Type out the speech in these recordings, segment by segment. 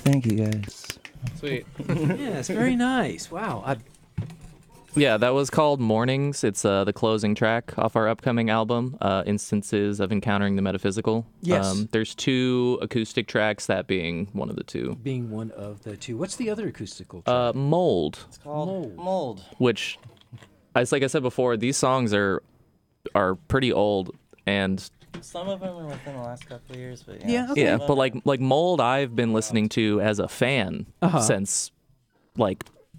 Thank you, guys. Sweet. Yeah, it's very nice. Wow. Yeah, that was called Mornings. It's the closing track off our upcoming album, Instances of Encountering the Metaphysical. Yes. There's 2 acoustic tracks, that being one of the 2. Being one of the 2. What's the other acoustical track? Mold, It's called Mold. which, like I said before, these songs are pretty old, and Some of them are within the last couple of years, but Yeah, okay. yeah, but like Mold, I've been listening to as a fan since like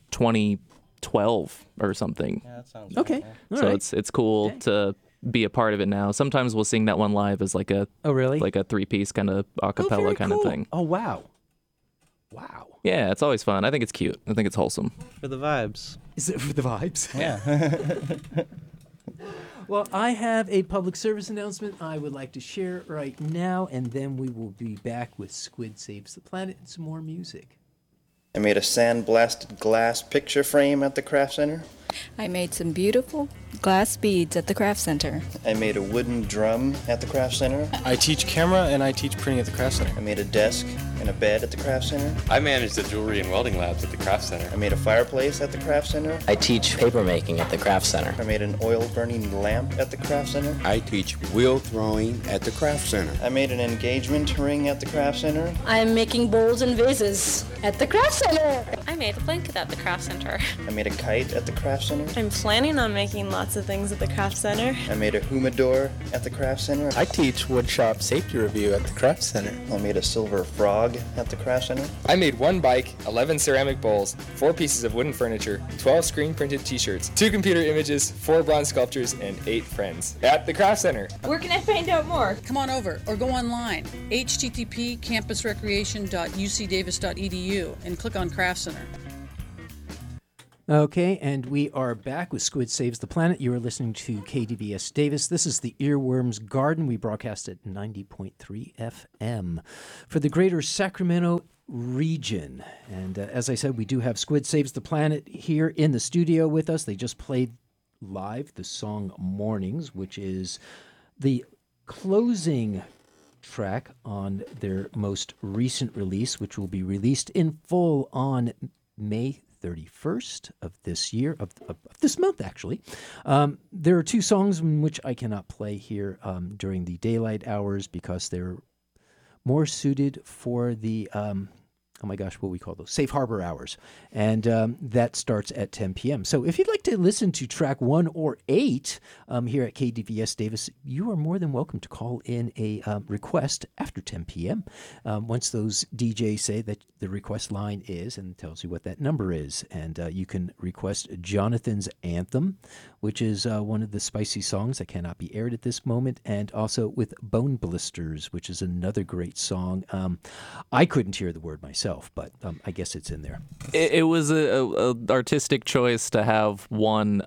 2012 or something. Yeah, that sounds Okay. right. All So right. it's cool to be a part of it now. Sometimes we'll sing that one live as like a Oh, really? like a 3-piece kind of a Oh, cappella very kind cool. of thing. Oh, wow. Wow. Yeah, it's always fun. I think it's cute. I think it's wholesome. For the vibes. Is it for the vibes? Yeah. Well, I have a public service announcement I would like to share right now, and then we will be back with Squid Saves the Planet and some more music. I made a sandblasted glass picture frame at the craft center. I made some beautiful glass beads at the craft center. I made a wooden drum at the craft center. I teach camera and I teach printing at the craft center. I made a desk and a bed at the craft center. I manage the jewelry and welding labs at the craft center. I made a fireplace at the craft center. I teach paper making at the craft center. I made an oil burning lamp at the craft center. I teach wheel throwing at the craft center. I made an engagement ring at the craft center. I'm making bowls and vases at the craft center. I made a blanket at the craft center. I made a kite at the craft center. I'm planning on making lots of things at the craft center. I made a humidor at the craft center. I teach woodshop safety review at the craft center. I made a silver frog at the craft center. I made 1 bike, 11 ceramic bowls, 4 pieces of wooden furniture, 12 screen printed t-shirts, 2 computer images, 4 bronze sculptures, and 8 friends at the craft center. Where can I find out more? Come on over or go online. http://campusrecreation.ucdavis.edu and click on Craft Center. Okay, and we are back with Squid Saves the Planet. You are listening to KDVS Davis. This is the Earworms Garden. We broadcast at 90.3 FM for the greater Sacramento region. And as I said, we do have Squid Saves the Planet here in the studio with us. They just played live the song Mornings, which is the closing track on their most recent release, which will be released in full on May 31st of this year, of this month, actually. There are 2 songs in which I cannot play here during the daylight hours because they're more suited for the, oh my gosh, what we call those? Safe harbor hours. And that starts at 10 p.m. So if you'd like to listen to track 1 or 8 here at KDVS Davis, you are more than welcome to call in a request after 10 p.m. Once those DJs say that the request line is and tells you what that number is. And you can request Jonathan's Anthem, which is one of the spicy songs that cannot be aired at this moment, and also with Bone Blisters, which is another great song. I couldn't hear the word myself, but I guess it's in there. It was a artistic choice to have one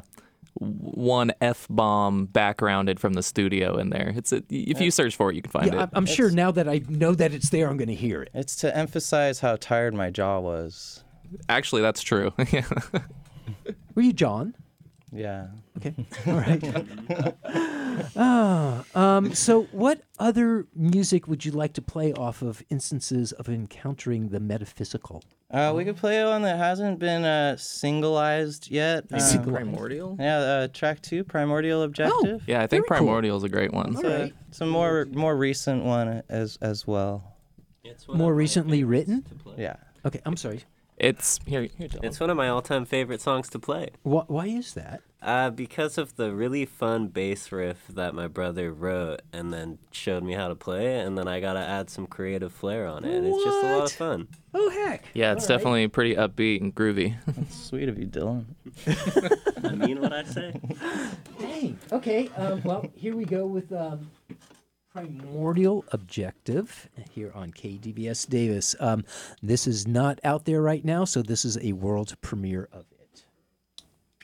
F-bomb backgrounded from the studio in there. If you search for it, you can find it. I'm sure now that I know that it's there, I'm going to hear it. It's to emphasize how tired my jaw was. Actually, that's true. Were you John? Yeah. Okay. All right. So what other music would you like to play off of Instances of Encountering the Metaphysical? We could play one that hasn't been singleized yet. Primordial? Yeah, track 2, Primordial Objective. Yeah, I think Primordial is a great one. All right. It's a more recent one as well. More recently written? Yeah. Okay, I'm sorry. It's here. It's one of my all-time favorite songs to play. Why is that? Because of the really fun bass riff that my brother wrote and then showed me how to play it, and then I got to add some creative flair on it. And it's just a lot of fun. Oh, heck. Yeah, it's definitely pretty upbeat and groovy. That's sweet of you, Dylan. I mean what I say. Dang. Okay, well, here we go with Primordial Objective here on KDVS Davis. This is not out there right now, so this is a world premiere of it.